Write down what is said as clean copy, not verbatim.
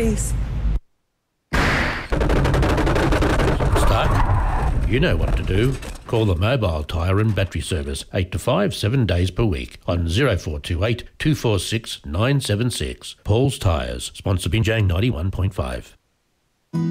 please. Stuck? You know what to do. Call the Mobile Tyre and Battery Service 8 to 5, 7 days per week on 0428 246 976. Paul's Tyres, sponsor Binjang 91.5.